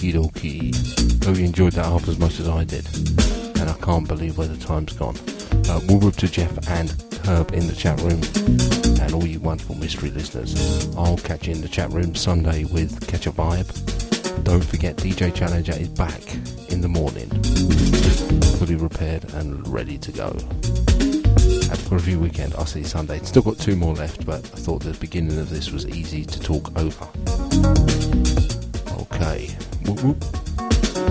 Okie dokie. Hope you enjoyed that half as much as I did. And I can't believe where the time's gone. Woolworth to Jeff and Herb in the chat room. And all you wonderful mystery listeners. I'll catch you in the chat room Sunday with Catch a Vibe. Don't forget DJ Challenger is back in the morning. Fully repaired and ready to go. Have a review weekend. I'll see you Sunday. Still got 2 more left, but I thought the beginning of this was easy to talk over. Okay. Whoop whoop.